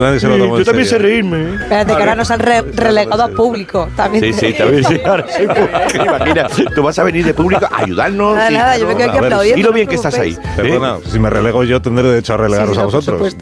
Nadie se lo tomó Yo en también sé serio. reírme. Espérate, que ahora nos han relegado a público. También Sí, también sí. Ahora sí. Imagina, tú vas a venir de público a ayudarnos. Nada, sí, nada, yo claro. me quedo aquí A ver, aplaudiendo. Y lo no bien os que estás ahí. preocupéis. Perdona, si me relego yo tendré derecho a relegaros Sí, a por vosotros. supuesto.